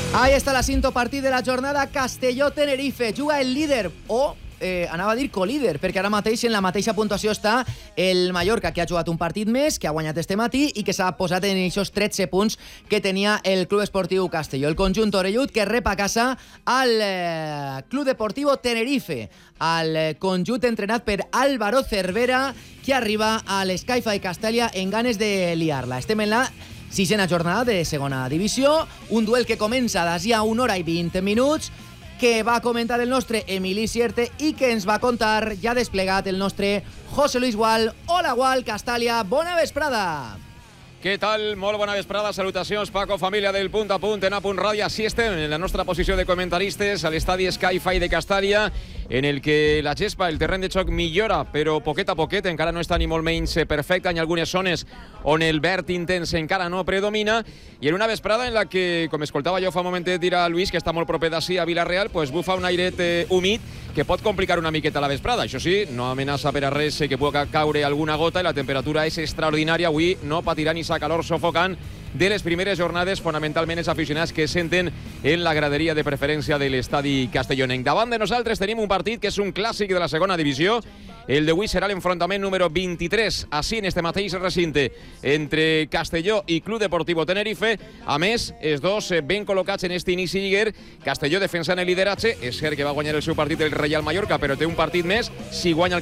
Ahí està la cinto partit de la jornada. Castelló-Tenerife. Juga el líder o... anava a dir colíder, perquè ara mateix en la mateixa puntuació està el Mallorca, que ha jugat un partit més, que ha guanyat este matí i que s'ha posat en aquests 13 punts que tenia el Club Esportiu Castelló. El conjunt orellut que rep a casa al Club Deportivo Tenerife, al conjunt entrenat per Álvaro Cervera, que arriba a l'Sky-Fi Castella en ganes de liar-la. Estem en la sisena jornada de segona divisió, un duel que comença d'ací a 1 hora i 20 minuts, que va comentar el nostre Emili Sierte i que ens va contar ja desplegat el nostre José Luis Gual. Hola Gual, Castàlia, bona vesprada. Què tal? Molt bona vesprada, salutacions Paco, família del Punt a Punt en A Punt Ràdio. Així estem en la nostra posició de comentaristes a l'estadi Sky-Fi de Castàlia, en el que la gespa, el terreny de xoc millora, però poquet a poquet, encara no està ni molt menys perfecte, en algunes zones on el verd intens encara no predomina, i en una vesprada en la que, com escoltava jo fa un momentet dir a Luis, que està molt proper d'ací a Vila-real, pues bufa un airet humit que pot complicar una miqueta la vesprada. Això sí, no amenaça per a res que pugui caure alguna gota i la temperatura és extraordinària. Avui no patirà ni sa calor sofocant de les primeres jornades, fonamentalment els aficionats que senten en la graderia de preferència de l'estadi castellonenc. Davant de nosaltres tenim un partit que és un clàssic de la segona divisió. El d'avui serà l'enfrontament número 23, així en este mateix recinte, entre Castelló i Club Deportivo Tenerife. A més, els dos ben col·locats en este inici lliguer. Castelló defensant el lideratge. És cert que va guanyar el seu partit el Reial Mallorca, però té un partit més. Si guanya el